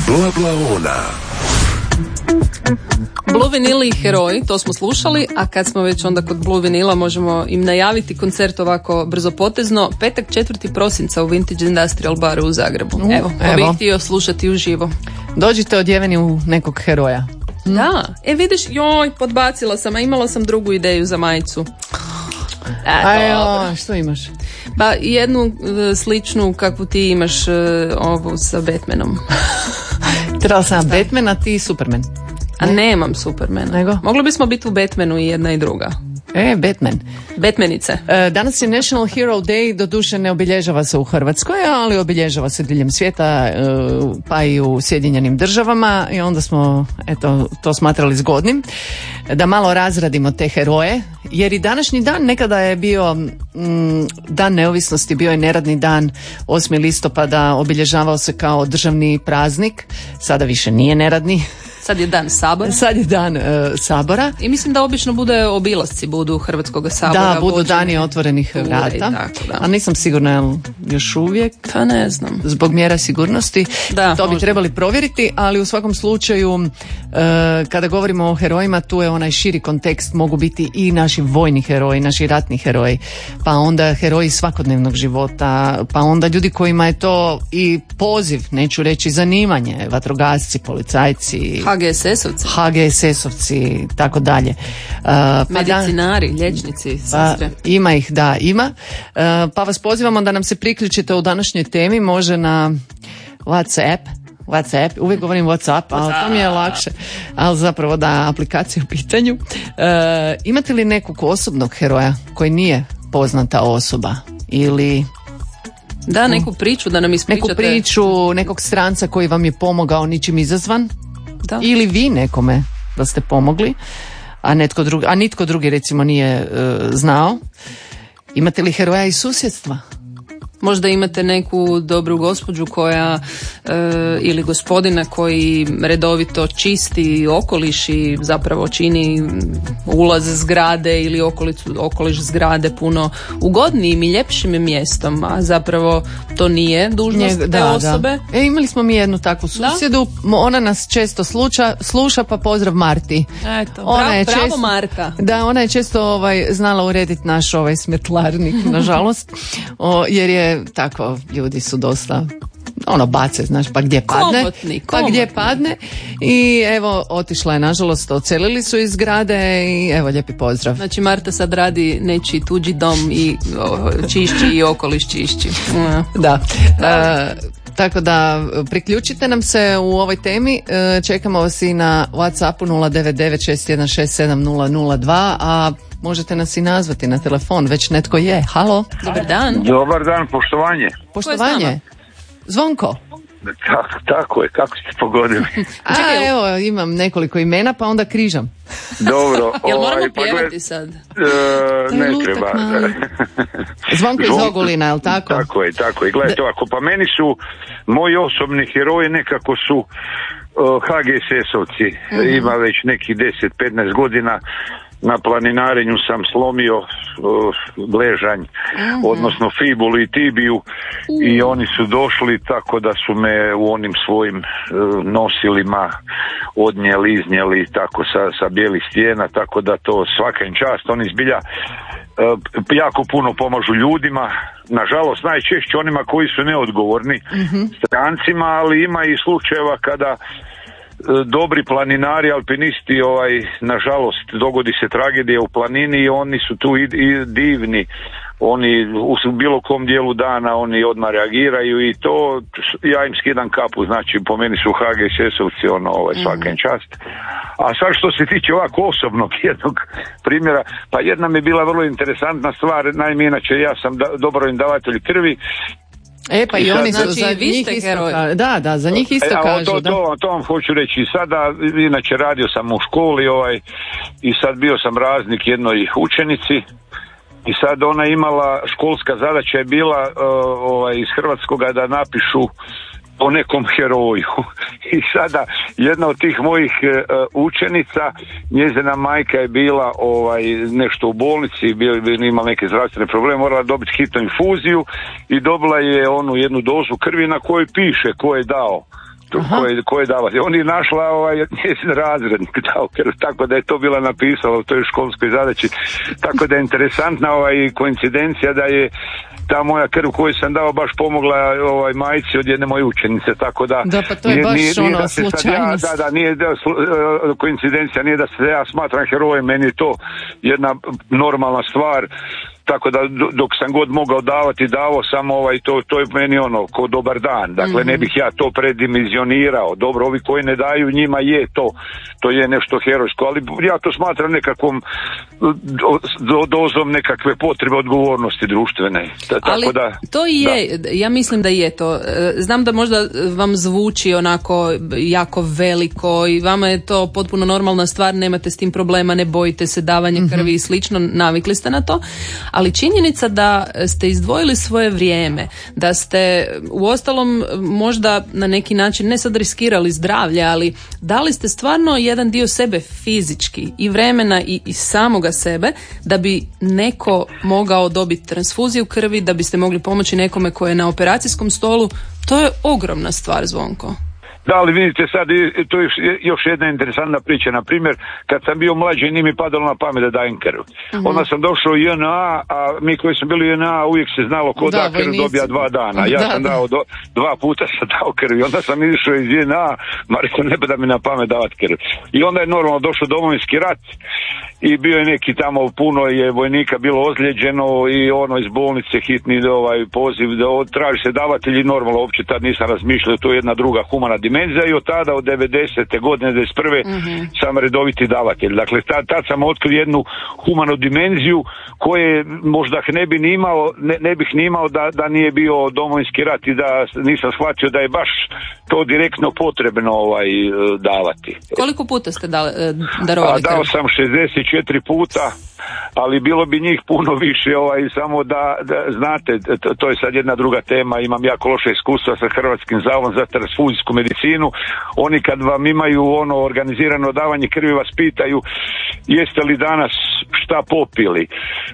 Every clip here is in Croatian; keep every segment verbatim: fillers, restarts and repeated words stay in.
Bla bla ona. Blue Vinyl i Heroji, to smo slušali, a kad smo već onda kod Blue Vinyla možemo im najaviti koncert ovako brzopotezno, petak četvrtog prosinca u Vintage Industrial Baru u Zagrebu. Uh, evo, ko bih htio slušati uživo. Dođite odjeveni u nekog heroja. Da, e vidiš, joj, podbacila sam, a imala sam drugu ideju za majicu. E, Ajo, što imaš? Pa jednu e, sličnu kakvu ti imaš, e, ovu sa Batmanom. Trebala sam Batman, a ti Superman. A nemam Supermana. Nego? Mogli bismo biti u Batmanu i jedna i druga. E, Batman. Batmanice. E, danas je National Hero Day, doduše ne obilježava se u Hrvatskoj, ali obilježava se diljem svijeta, e, pa i u Sjedinjenim državama, i onda smo eto, to smatrali zgodnim da malo razradimo te heroje, jer i današnji dan nekada je bio mm, dan neovisnosti, bio je neradni dan, osmog listopada, obilježavao se kao državni praznik, sada više nije neradni. Sad je dan Sabora. Sad je dan uh, Sabora. I mislim da obično bude obilasci, budu Hrvatskog Sabora. Da, budu dani otvorenih vrata. Tako, da. A nisam sigurna jel još uvijek. Pa ne znam. Zbog mjera sigurnosti. Da, to bi možda. trebali provjeriti, ali u svakom slučaju uh, kada govorimo o herojima, tu je onaj širi kontekst, mogu biti i naši vojni heroji, naši ratni heroji, pa onda heroji svakodnevnog života, pa onda ljudi kojima je to i poziv, neću reći zanimanje, vatrogasci, policajci, H G S S-ovci. H G S S-ovci, tako dalje. Uh, pa Medicinari, da, liječnici, sestre. Pa, ima ih, da, ima. Uh, pa vas pozivamo da nam se priključite u današnjoj temi, može na WhatsApp. WhatsApp, uvijek govorim WhatsApp, ali to mi je lakše. Ali zapravo da, aplikacija u pitanju. Uh, imate li nekog osobnog heroja koji nije poznata osoba? Ili... Da, neku priču da nam ispričate. Neku priču, nekog stranca koji vam je pomogao ničim izazvan? Da. Ili vi nekome da ste pomogli, a, netko drugi, a nitko drugi recimo nije uh, znao. Imate li heroja iz susjedstva? Možda imate neku dobru gospođu koja e, ili gospodina koji redovito čisti okoliš i zapravo čini ulaz zgrade ili okolicu, okoliš zgrade puno ugodnijim i ljepšim mjestom, a zapravo to nije dužnost Njeg, te da, osobe. Da. E, imali smo mi jednu takvu susjedu, da? Ona nas često sluča, sluša, pa pozdrav Marti. Eto, ona bravo, je bravo često, Marka. Da, ona je često ovaj, znala urediti naš ovaj smetlarnik, nažalost, o, jer je tako, ljudi su dosta ono bace, znaš, pa gdje padne, komotni, pa komotni. gdje padne, i evo otišla je, nažalost, ocelili su iz zgrade i evo lijepi pozdrav. Znači Marta sad radi nečiji tuđi dom i o, čišći i okoliš čišći. Da. E, tako da priključite nam se u ovoj temi, e, čekamo vas i na WhatsAppu nula devet devet šest jedan šest sedam nula nula dva, a možete nas i nazvati na telefon, već netko je. Halo? Dobar dan. Dobar dan, poštovanje. Poštovanje. Zvonko. Tako, tako je, kako ste pogodili? A evo, imam nekoliko imena, pa onda križam. Dobro. Jel moramo ovaj, pa pjevati gled, sad? E, ne lutak treba. mali. Zvonko iz Ogulina, je li tako? Tako je, tako je. Gledajte De... ovako, pa meni su moji osobni heroji nekako su uh, H G S S-ovci. Mm-hmm. Ima već nekih deset petnaest godina. Na planinarenju sam slomio uh, gležanj, uh-huh. odnosno fibulu i tibiju, uh-huh. i oni su došli tako da su me u onim svojim uh, nosilima odnijeli, iznijeli tako sa, sa bijelih stijena, tako da to svaka im čast. Oni zbilja uh, jako puno pomažu ljudima, nažalost najčešće onima koji su neodgovorni, uh-huh. strancima, ali ima i slučajeva kada dobri planinari, alpinisti, ovaj, nažalost, dogodi se tragedija u planini i oni su tu i, i divni. Oni u bilo kom dijelu dana oni odmah reagiraju i to ja im skidam kapu, znači po meni su H G S S-ovci ono, ovaj, svaka im čast. A sad što se tiče ovako osobnog jednog primjera, pa jedna mi je bila vrlo interesantna stvar, naime inače ja sam da, dobrovoljni davatelj krvi. E pa i, i oni su znači, za vi njih ste isto heroj. Da, da, za njih isto e, kažu. To, da. to, to vam hoću reći. I sada, inače radio sam u školi ovaj, i sad bio sam raznik jednoj učenici i sad ona imala, školska zadaća je bila uh, ovaj, iz hrvatskoga da napišu o nekom heroju. I sada jedna od tih mojih uh, učenica, njezina majka je bila ovaj, nešto u bolnici, bila, imala neke zdravstvene probleme, morala dobiti hitnu infuziju i dobila je onu jednu dozu krvi na kojoj piše ko je dao koje, koje davati. On je našla ovaj njezin razrednik dao krv, tako da je to bila napisala u toj školskoj zadaći. Tako da je interesantna ovaj koincidencija da je ta moja krv koju sam dao baš pomogla ovaj majci od jedne moje učenice, tako da... Da, pa to je nije, baš nije, ono nije slučajnost. Ja, da, da, nije da, koincidencija, nije da se ja smatram herojem, meni je to jedna normalna stvar. Tako da dok sam god mogao davati, davao sam ovaj, to, to je meni ono, ko dobar dan. Dakle, mm-hmm. ne bih ja to predimenzionirao. Dobro, ovi koji ne daju, njima je to, to je nešto herojsko, ali ja to smatram nekakvom do, dozom nekakve potrebe odgovornosti društvene. Tako ali da, to i je, da. Ja mislim da je to. Znam da možda vam zvuči onako jako veliko i vama je to potpuno normalna stvar, nemate s tim problema, ne bojite se davanja krvi mm-hmm. i slično, navikli ste na to. Ali činjenica da ste izdvojili svoje vrijeme, da ste uostalom možda na neki način ne sad riskirali zdravlje, ali dali ste stvarno jedan dio sebe fizički i vremena i, i samoga sebe da bi neko mogao dobiti transfuziju krvi, da biste mogli pomoći nekome koji je na operacijskom stolu. To je ogromna stvar, Zvonko. Da, ali vidite sad, to je još jedna interesantna priča. Na primjer, kad sam bio mlađi, nije mi padalo na pamet da dajem krv. Uh-huh. Onda sam došao u J N A, a mi koji smo bili u J N A uvijek se znalo ko da, da krv dobija dva dana. Ja da, sam dao, do, dva puta sam dao krv i onda sam išao iz J N A, ma rekao ne da mi na pamet davati krv. I onda je normalno došao Domovinski rat i bio je neki tamo, puno je vojnika bilo ozlijeđeno i ono iz bolnice hitni ovaj poziv, da traži se davatelji, normalno uopće tad nisam razmišljao, to je jedna druga humana dimenzija i od tada od devedesete godine, devedeset prve mm-hmm. sam redoviti davatelj. Dakle, tad, tad sam otkrio jednu humanu dimenziju koje možda ne bi ni imao, ne, ne bih ni imao da, da nije bio Domovinski rat i da nisam shvatio da je baš to direktno potrebno ovaj davati. Koliko puta ste da, darovali krv? Dao sam šezdeset četiri puta, ali bilo bi njih puno više, ovaj, samo da, da znate, to, to je sad jedna druga tema, imam jako loše iskustva sa Hrvatskim zavodom za transfuzijsku medicinu. Oni kad vam imaju ono organizirano davanje krvi vas pitaju jeste li danas šta popili.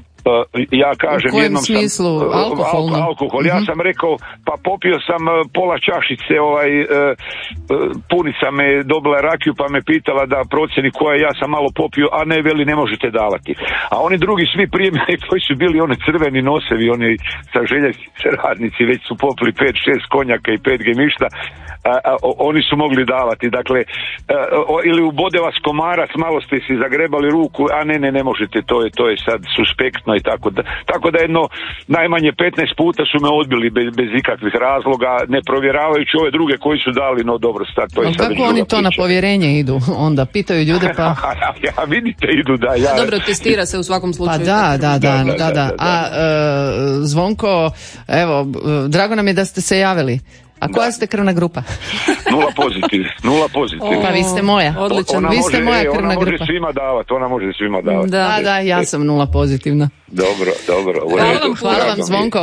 Ja kažem, u kojem jednom smislu? sam Alkoholno? alkohol. Ja sam rekao, pa popio sam pola čašice, ovaj, punica me dobila rakiju pa me pitala da procjeni koja, ja sam malo popio, a ne, veli, ne možete davati. A oni drugi svi prije mene koji su bili oni crveni nosevi, oni sa željeznice radnici, već su popili pet šest konjaka i pet gemišta, a, a, oni su mogli davati. Dakle, a, o, ili ubode vas komarac, malo ste si zagrebali ruku, a ne, ne, ne možete, to je, to je sad suspektno i tako da, tako da jedno najmanje petnaest puta su me odbili bez, bez ikakvih razloga, ne provjeravajući ove druge koji su dali, no dobro, sad to je sad već druga priča. Kako oni to na povjerenje idu? Onda pitaju ljude pa... ja, vidite, idu da ja... Dobro, testira se u svakom slučaju. Pa da, da, da, da, da, da. A e, Zvonko, evo, drago nam je da ste se javili. A koja da. ste krvna grupa? Nula pozitiv, nula pozitiv. O, pa vi ste moja. Odličan. Vi ste moja krvna ona grupa. Ona može svima davati, ona može svima davati. Da, da, ja sam nula pozitivna. Dobro, dobro. Hvala vam, hvala vam, Zvonko.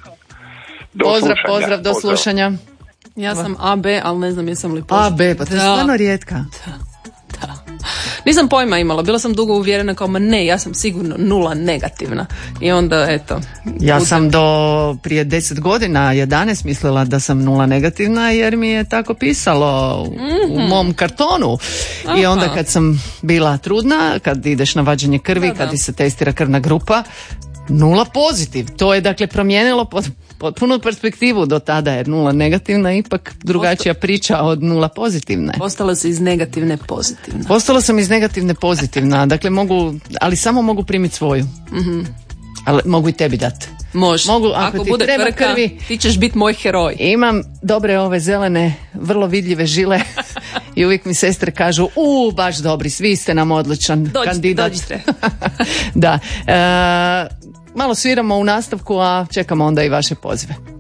Do pozdrav, slušanja. pozdrav, do pozdrav. slušanja. Ja sam A B, ali ne znam jesam li pozitivna. A B, pa to je stvarno rijetka. Da, da. Nisam pojma imala, bila sam dugo uvjerena kao, ma ne, ja sam sigurno nula negativna. I onda, eto. Ja putem... sam do prije deset godina, jedanaest mislila da sam nula negativna jer mi je tako pisalo u, mm-hmm. u mom kartonu. Aha. I onda kad sam bila trudna, kad ideš na vađenje krvi, da, da. kad ti se testira krvna grupa, nula pozitiv. To je dakle promijenilo pod, potpunu perspektivu do tada, jer nula negativna je ipak drugačija Posta... priča od nula pozitivne. Postala si iz negativne pozitivna. Postala sam iz negativne pozitivna, dakle mogu, ali samo mogu primiti svoju. Mm-hmm. Ali mogu i tebi dati. Može. Mogu, ako, ako ti bude treba frka, krvi, ti ćeš biti moj heroj. Imam dobre ove zelene, vrlo vidljive žile i uvijek mi sestre kažu, u, baš dobri, svi ste nam odličan dođite, kandidat. Dođite. Da. E, malo sviramo u nastavku, a čekamo onda i vaše pozive.